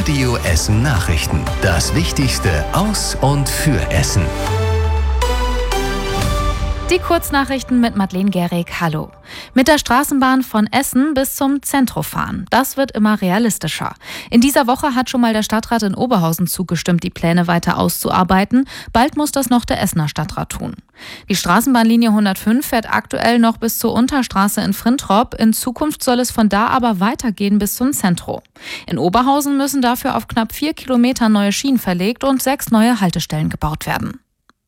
Radio Essen Nachrichten. Das Wichtigste aus und für Essen. Die Kurznachrichten mit Madeleine Gehrig. Hallo. Mit der Straßenbahn von Essen bis zum Zentrum fahren. Das wird immer realistischer. In dieser Woche hat schon mal der Stadtrat in Oberhausen zugestimmt, die Pläne weiter auszuarbeiten. Bald muss das noch der Essener Stadtrat tun. Die Straßenbahnlinie 105 fährt aktuell noch bis zur Unterstraße in Frintrop. In Zukunft soll es von da aber weitergehen bis zum Zentrum. In Oberhausen müssen dafür auf knapp 4 Kilometer neue Schienen verlegt und 6 neue Haltestellen gebaut werden.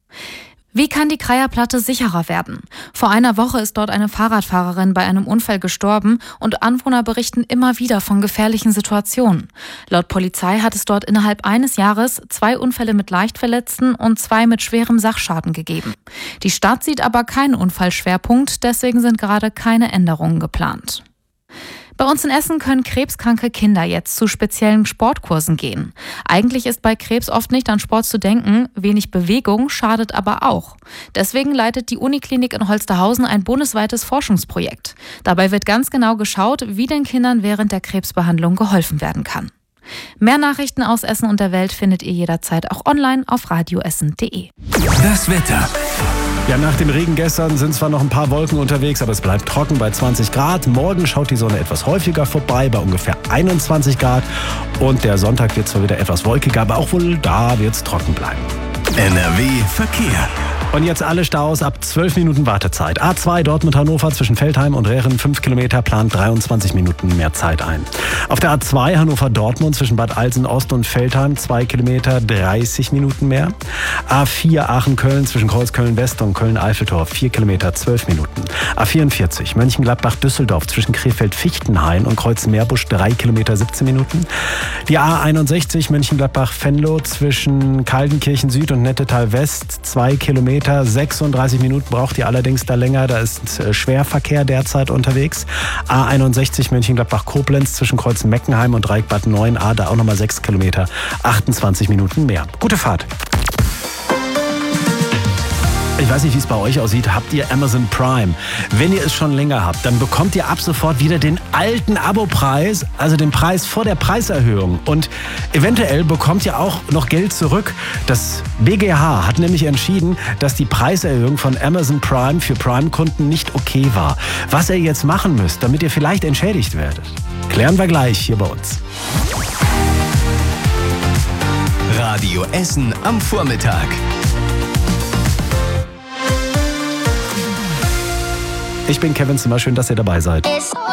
Wie kann die Kreierplatte sicherer werden? Vor einer Woche ist dort eine Fahrradfahrerin bei einem Unfall gestorben und Anwohner berichten immer wieder von gefährlichen Situationen. Laut Polizei hat es dort innerhalb eines Jahres 2 Unfälle mit Leichtverletzten und 2 mit schwerem Sachschaden gegeben. Die Stadt sieht aber keinen Unfallschwerpunkt, deswegen sind gerade keine Änderungen geplant. Bei uns in Essen können krebskranke Kinder jetzt zu speziellen Sportkursen gehen. Eigentlich ist bei Krebs oft nicht an Sport zu denken, wenig Bewegung schadet aber auch. Deswegen leitet die Uniklinik in Holsterhausen ein bundesweites Forschungsprojekt. Dabei wird ganz genau geschaut, wie den Kindern während der Krebsbehandlung geholfen werden kann. Mehr Nachrichten aus Essen und der Welt findet ihr jederzeit auch online auf radioessen.de. Das Wetter. Ja, nach dem Regen gestern sind zwar noch ein paar Wolken unterwegs, aber es bleibt trocken bei 20 Grad. Morgen schaut die Sonne etwas häufiger vorbei, bei ungefähr 21 Grad. Und der Sonntag wird zwar wieder etwas wolkiger, aber auch wohl da wird es trocken bleiben. NRW Verkehr. Und jetzt alle Staus ab 12 Minuten Wartezeit. A2 Dortmund-Hannover zwischen Veltheim und Rehren 5 Kilometer plant 23 Minuten mehr Zeit ein. Auf der A2 Hannover-Dortmund zwischen Bad Alsen-Ost und Veltheim 2 Kilometer 30 Minuten mehr. A4 Aachen-Köln zwischen Kreuzköln-West und Köln-Eiffeltor 4 Kilometer 12 Minuten. A44 Mönchengladbach-Düsseldorf zwischen Krefeld-Fichtenhain und Kreuzen-Meerbusch 3 Kilometer 17 Minuten. Die A61 Mönchengladbach-Venlo zwischen Kaldenkirchen-Süd und Nettetal-West 2 Kilometer 36 Minuten braucht ihr allerdings da länger. Da ist Schwerverkehr derzeit unterwegs. A61 Mönchengladbach-Koblenz zwischen Kreuzen-Meckenheim und Dreieck-Bad 9a, da auch nochmal 6 Kilometer, 28 Minuten mehr. Gute Fahrt. Ich weiß nicht, wie es bei euch aussieht. Habt ihr Amazon Prime? Wenn ihr es schon länger habt, dann bekommt ihr ab sofort wieder den alten Abopreis, also den Preis vor der Preiserhöhung. Und eventuell bekommt ihr auch noch Geld zurück. Das BGH hat nämlich entschieden, dass die Preiserhöhung von Amazon Prime für Prime-Kunden nicht okay war. Was ihr jetzt machen müsst, damit ihr vielleicht entschädigt werdet, klären wir gleich hier bei uns. Radio Essen am Vormittag. Ich bin Kevin Zimmer, schön, dass ihr dabei seid.